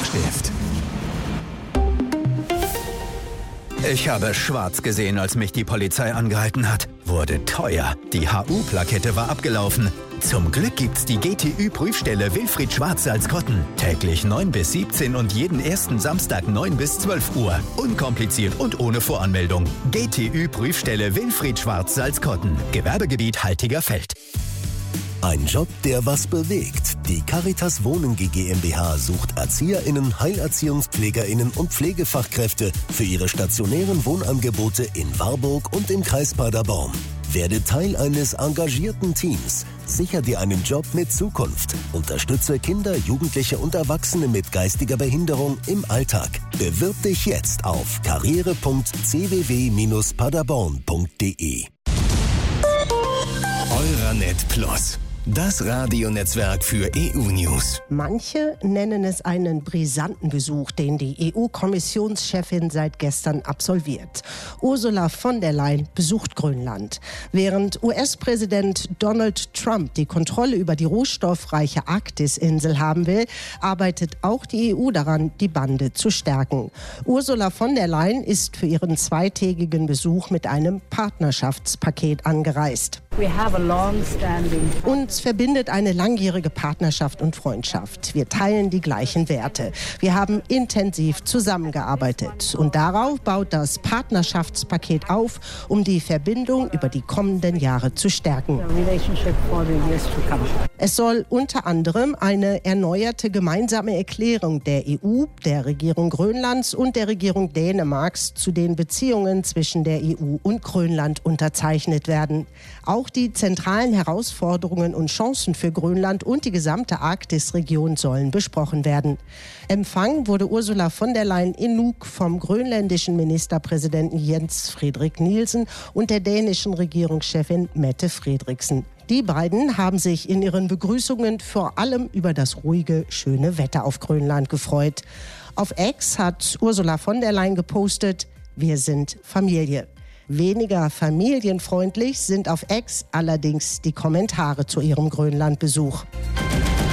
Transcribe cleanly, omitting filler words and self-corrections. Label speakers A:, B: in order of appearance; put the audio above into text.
A: Hochstift. Ich habe schwarz gesehen, als mich die Polizei angehalten hat. Wurde teuer. Die HU-Plakette war abgelaufen. Zum Glück gibt's die GTÜ-Prüfstelle Wilfried Schwarz-Salzkotten. Täglich 9 bis 17 und jeden ersten Samstag 9 bis 12 Uhr. Unkompliziert und ohne Voranmeldung. GTÜ-Prüfstelle Wilfried Schwarz-Salzkotten. Gewerbegebiet Haltigerfeld.
B: Ein Job, der was bewegt. Die Caritas Wohnen GmbH sucht ErzieherInnen, HeilerziehungspflegerInnen und Pflegefachkräfte für ihre stationären Wohnangebote in Warburg und im Kreis Paderborn. Werde Teil eines engagierten Teams. Sicher dir einen Job mit Zukunft. Unterstütze Kinder, Jugendliche und Erwachsene mit geistiger Behinderung im Alltag. Bewirb dich jetzt auf karriere.cww-paderborn.de.
C: Euranet Plus. Das Radionetzwerk für EU-News.
D: Manche nennen es einen brisanten Besuch, den die EU-Kommissionschefin seit gestern absolviert. Ursula von der Leyen besucht Grönland. Während US-Präsident Donald Trump die Kontrolle über die rohstoffreiche Arktis-Insel haben will, arbeitet auch die EU daran, die Bande zu stärken. Ursula von der Leyen ist für ihren zweitägigen Besuch mit einem Partnerschaftspaket angereist. Uns verbindet eine langjährige Partnerschaft und Freundschaft. Wir teilen die gleichen Werte. Wir haben intensiv zusammengearbeitet. Und darauf baut das Partnerschaftspaket auf, um die Verbindung über die kommenden Jahre zu stärken. Es soll unter anderem eine erneuerte gemeinsame Erklärung der EU, der Regierung Grönlands und der Regierung Dänemarks zu den Beziehungen zwischen der EU und Grönland unterzeichnet werden. Auch die zentralen Herausforderungen und Chancen für Grönland und die gesamte Arktisregion sollen besprochen werden. Empfangen wurde Ursula von der Leyen in Nuuk vom grönländischen Ministerpräsidenten Jens Frederik Nielsen und der dänischen Regierungschefin Mette Frederiksen. Die beiden haben sich in ihren Begrüßungen vor allem über das ruhige, schöne Wetter auf Grönland gefreut. Auf X hat Ursula von der Leyen gepostet: Wir sind Familie. Weniger familienfreundlich sind auf X allerdings die Kommentare zu ihrem Grönlandbesuch.